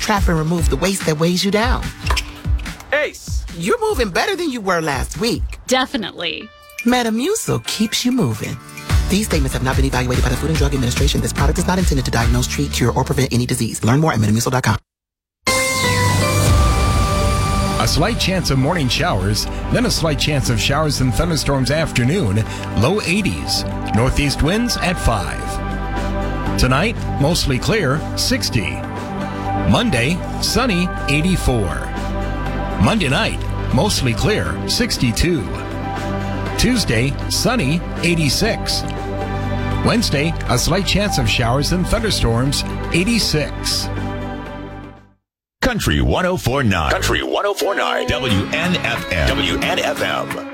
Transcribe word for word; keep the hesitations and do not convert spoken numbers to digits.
trap and remove the waste that weighs you down. Ace! You're moving better than you were last week. Definitely. Metamucil keeps you moving. These statements have not been evaluated by the Food and Drug Administration. This product is not intended to diagnose, treat, cure, or prevent any disease. Learn more at metamucil dot com. A slight chance of morning showers, then a slight chance of showers and thunderstorms afternoon, low eighties. Northeast winds at five. Tonight, mostly clear, sixty. Monday, sunny, eighty-four. Monday night, mostly clear, sixty-two. Tuesday, sunny, eighty-six. Wednesday, a slight chance of showers and thunderstorms, eighty-six. Country one oh four point nine. Country one oh four point nine. W N F M. W N F M.